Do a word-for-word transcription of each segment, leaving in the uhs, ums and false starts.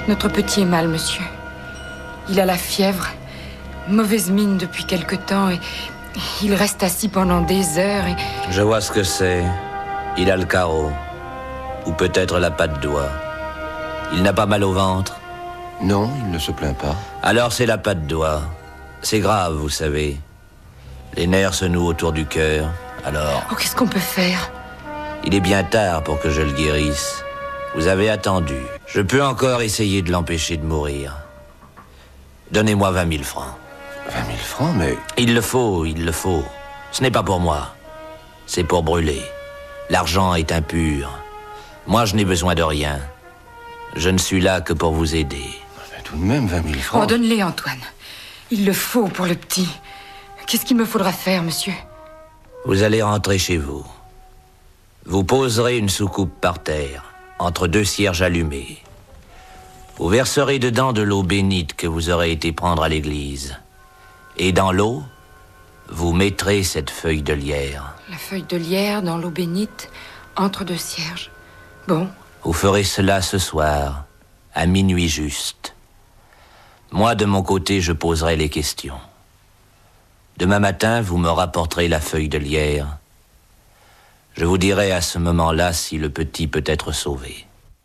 Notre petit est mal, monsieur. Il a la fièvre, mauvaise mine depuis quelque temps, et il reste assis pendant des heures et... Je vois ce que c'est. Il a le carreau. Ou peut-être la patte d'oie. Il n'a pas mal au ventre? Non, il ne se plaint pas. Alors c'est la patte d'oie. C'est grave, vous savez. Les nerfs se nouent autour du cœur, alors... Oh, qu'est-ce qu'on peut faire? Il est bien tard pour que je le guérisse. Vous avez attendu. Je peux encore essayer de l'empêcher de mourir. Donnez-moi vingt mille francs. Vingt mille francs, mais... Il le faut, il le faut. Ce n'est pas pour moi. C'est pour brûler. L'argent est impur. Moi, je n'ai besoin de rien. Je ne suis là que pour vous aider. Mais tout de même, vingt mille francs... Oh, donne-les, Antoine. Il le faut pour le petit. Qu'est-ce qu'il me faudra faire, monsieur? Vous allez rentrer chez vous. Vous poserez une soucoupe par terre, entre deux cierges allumés. Vous verserez dedans de l'eau bénite que vous aurez été prendre à l'église. Et dans l'eau, vous mettrez cette feuille de lierre. La feuille de lierre dans l'eau bénite, entre deux cierges. Bon. Vous ferez cela ce soir, à minuit juste. Moi, de mon côté, je poserai les questions. Demain matin, vous me rapporterez la feuille de lierre. Je vous dirai à ce moment-là si le petit peut être sauvé.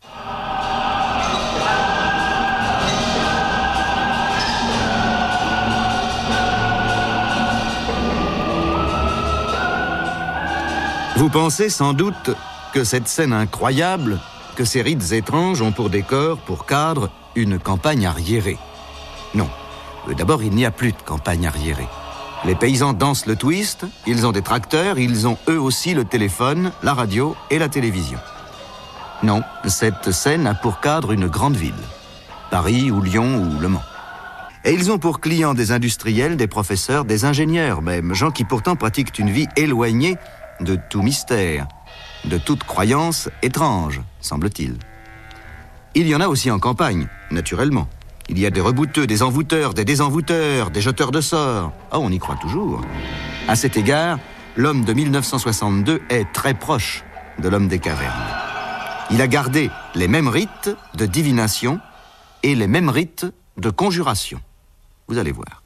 Vous pensez sans doute que cette scène incroyable, que ces rites étranges ont pour décor, pour cadre, une campagne arriérée. Non. D'abord, il n'y a plus de campagne arriérée. Les paysans dansent le twist, ils ont des tracteurs, ils ont eux aussi le téléphone, la radio et la télévision. Non, cette scène a pour cadre une grande ville. Paris ou Lyon ou Le Mans. Et ils ont pour clients des industriels, des professeurs, des ingénieurs même, gens qui pourtant pratiquent une vie éloignée de tout mystère, de toute croyance étrange, semble-t-il. Il y en a aussi en campagne, naturellement. Il y a des rebouteux, des envoûteurs, des désenvoûteurs, des jeteurs de sorts. Oh, on y croit toujours. À cet égard, l'homme de mille neuf cent soixante-deux est très proche de l'homme des cavernes. Il a gardé les mêmes rites de divination et les mêmes rites de conjuration. Vous allez voir.